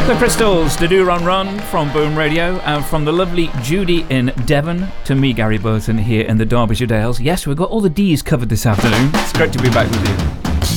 The Crystals, to Do Run Run from Boom Radio, and from the lovely Judy in Devon to me, Gary Burton, here in the Derbyshire Dales. Yes, we've got all the D's covered this afternoon. It's great to be back with you.